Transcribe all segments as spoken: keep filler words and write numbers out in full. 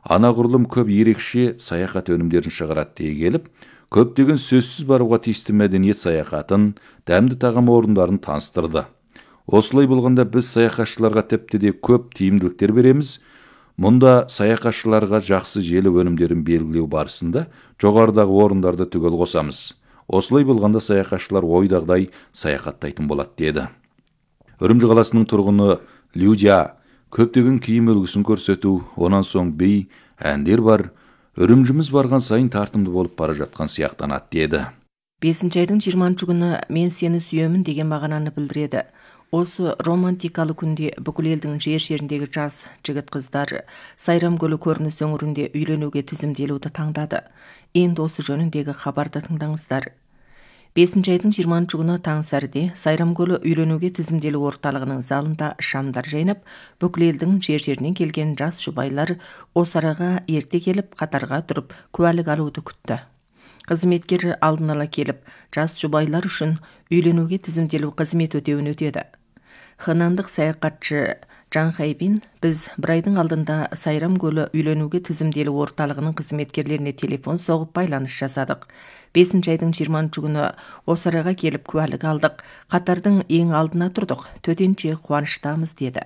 Анағұрлым көп ерекше саяхат өнімдерін шығарады дей келіп, көптеген сөзсіз баруға тиісті мәдениет саяхатын, дәмді тағам орындарын таныстырды. Осылай болғанда біз саяхатшыларға тіпті де көп тиімділіктер береміз. Мұнда саяхатшыларға жақсы желі өнімдерін белгілеу барысында жоғарыдағы орындарды түгел қосамыз. Осылай болғанда саяхатшылар ойдағыдай саяхаттайтын болады деді. Үрімжі қаласының тұрғыны Люджа көптеген киім үлгісін көрсету, онан соң би, әндер бар. Үрімжіміз барған сайын тартымды болып бара жатқан сияқтанады деді. бесінші айдың жиырмасыншы күні мен сені сүйемін деген мағынаны білдіреді. Осы романтикалы күнде бүкіл елдің жер-жеріндегі жас жігіт қыздар Сайрам көлі көрініс өңірінде үйленуге тізімделуді таңдады. Енді осы жөніндегі хабарды тыңдаңыздар. бесінші айдың жиырмасыншы күні таң сәріде Сайрам көлі үйленуге тізімделу орталығының залында шамдар жайнап, бүкіл елдің жер-жерінен келген жас жұбайлар осы араға ерте келіп, қатарға тұрып, куәлік алуды күтті. Қызметкер алдын ала келіп, жас жұбайлар үшін үйленуге тізімделу қызмет өтеуін өтеді. Ханандық саяхатшы Жан Хайбин, біз бір айдың алдында Сайрам көлі үйленуге тізімделу орталығының қызметкерлеріне телефон соғып байланыс жасадық. бесінші айдың жиырмасыншы күні осы араға келіп куәлік алдық. Қатардың ең алдына тұрдық. Төтенше қуаныштамыз деді.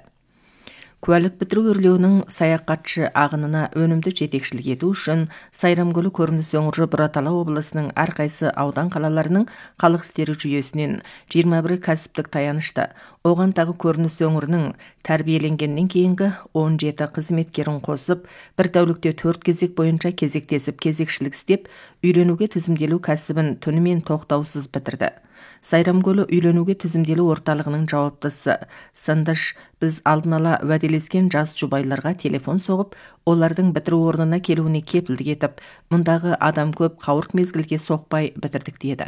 Куәлік бітіру өрлеуінің саяхатшы ағынына өнімді жетекшілік ету үшін Сайрам көлі көрініс өңірі Бұратала облысының әрқайсы аудан қалаларының халық істері жүйесінен жиырма бір кәсіптік таянышты, оған тағы көрініс өңірінің тәрбиеленгеннен кейінгі он жеті қызметкерін қосып, бір тәулікте төрт кезек бойынша кезектесіп кезекшілік істеп, үйленуге тізімделу кәсібін түнімен тоқтаусыз бітірді. Сайрам көлі үйленуге тізімделу орталығының жауаптысы Сандаш, біз алдын ала уәделескен жас жұбайларға телефон соғып, олардың бітіру орнына келуіне кепілдік етіп, мұндағы адам көп қауырт мезгілге соқпай бітірдік деді.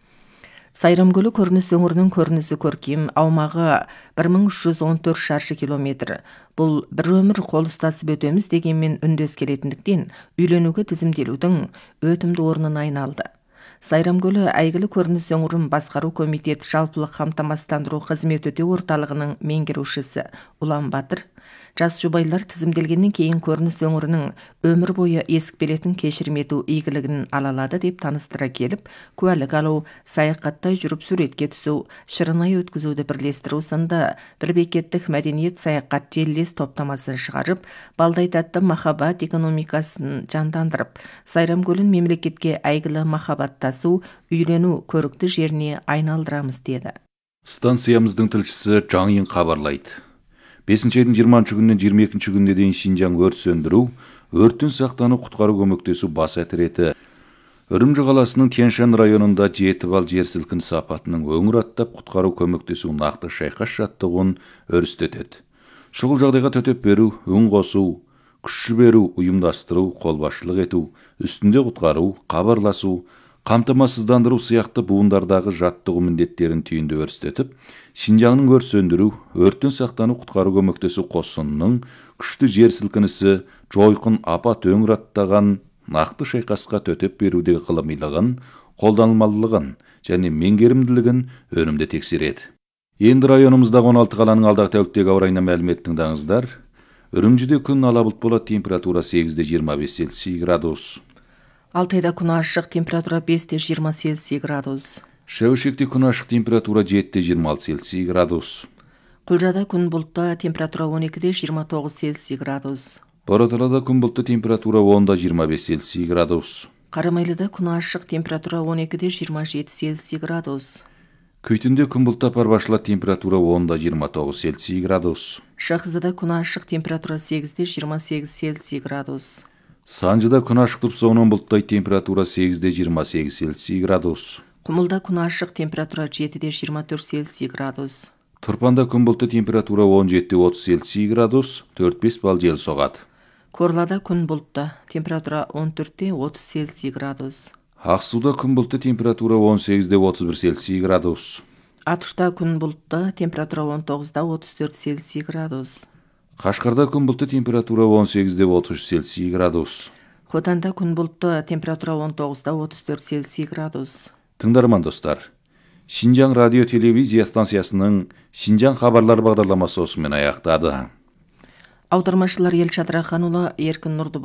Сайрам көлі көрініс өңірінің көрінісі көркем, аумағы бір мың үш жүз он төрт шаршы километр. Бұл бір өмір қол ұстасып өтеміз дегенмен үндес келетіндіктен үйленуге тізімделудің өтімді орнына айналды. Сайрам көлі әйгілі көрініс өңірін басқару комитет жалпылық қамтамасыздандыру қызмет өтеу орталығының меңгерушісі Ұлан Батыр, жас жұбайлар тізімделгеннен кейін көрініс өңірінің өмір бойы есік беретін кешірім ету игілігін ала алады деп таныстыра келіп, куәлік алу, саяхаттай жүріп суретке түсу, шырынай өткізуді бірлестіру сынды бір бекеттік мәдениет саяхат желілес топтамасын шығарып, балдай тәтті махаббат экономикасын жандандырып, Сайрам көлін мемлекетке әйгілі махаббаттасу, үйлену көрікті жеріне айналдырамыз деді. Станциямыздың тілшісі Жаңин хабарлайды. бесінші айдың жиырмасыншы күннен жиырма екінші күніне дейін Шинжаң өрт сөндіру, өрттен сақтану құтқару көмектесу бас әтіреті. Үрімжі қаласының Тянь-Шань районында жеті балл жер сілкінісі апатының өңір аттап құтқару көмектесу нақты шайқас жаттығуын өрістетеді. Шұғыл жағдайға төтеп беру, үн қосу, күш жіберу, ұйымдастыру, қолбасшылық ету, үстінде құтқару, хабарласу, қамтамасыздандыру сияқты буындардағы жаттығу міндеттерін түйінді өрістетіп, Шинжаңның өрт сөндіру, өрттен сақтану құтқару көмектесу қосынының күшті жер сілкінісі, жойқын апат өңір аттаған нақты шайқасқа төтеп берудегі ғылымилығын, қолданылмалылығын және меңгерімділігін өнімді тексереді. Енді районымыздағы он алты қаланың алдағы тәуліктегі ауа райына мәлімет тыңдаңыздар. Үрімжіде күн ала бұлт болады, температура сегізде жиырма бес Цельсий градус. Алтайда күн ашық, температура бесте жиырма Цельсий градус. Шәуішекте күн ашық, температура жетіде жиырма алты Цельсий градус. Құлжада күн бұлтты, температура он екіде жиырма тоғыз Цельсий градус. Бұраталада күн бұлтты, температура онда жиырма бес Цельсий градус. Қарамайлыда күн ашық, температура он екіде жиырма жеті Цельсий градус. Күйтінде күн бұлтты, Парбашыла температура онда жиырма тоғыз Цельсий градус. Шахзада күн ашық, температура сегізде жиырма сегіз Цельсий градус. Санжыда күн ашық тұрып, соңынан бұлттай, температура сегізде жиырма сегіз Цельсий градус. Құмылда күн ашық, температура жетіде жиырма төрт Цельсий градус. Тұрпанда күн бұлтты, температура он жетіде отыз Цельсий градус, төрт бес балл жел соғады. Корлада күн бұлтты, температура он төртте отыз Цельсий градус. Ақсуда күн бұлтты, температура он сегізде отыз бір Цельсий градус. Атышта күн бұлтты, температура он тоғызда отыз төрт Цельсий градус. Қашқарда күн бұлтты, температура он сегізде отыз үш Цельсий градус. Хотанда күн бұлтты, температура он тоғызда отыз төрт Цельсий градус. Тыңдарман достар, Шинжаң радио телевизия станциясының Шинжаң хабарлар бағдарламасы осымен аяқтады. Аудармашылар Елшат Раханұлы, Еркін Нұрды